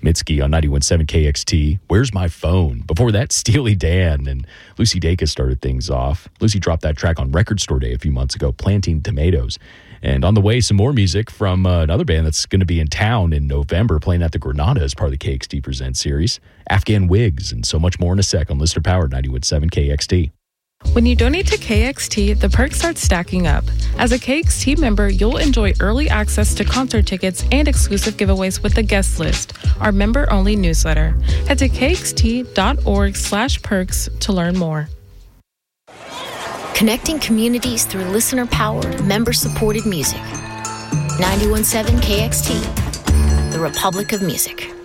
Mitski on 91.7 KXT. Where's My Phone? Before that, Steely Dan and Lucy Dacus started things off. Lucy dropped that track on Record Store Day a few months ago, Planting Tomatoes. And on the way, some more music from another band that's going to be in town in November, playing at the Granada as part of the KXT Presents series, Afghan Wigs, and so much more in a sec on Listener Power 91.7 KXT. When you donate to KXT, the perks start stacking up. As a KXT member, you'll enjoy early access to concert tickets and exclusive giveaways with the guest list, our member-only newsletter. Head to kxt.org/perks to learn more. Connecting communities through listener-powered, member-supported music. 91.7 KXT, the Republic of Music.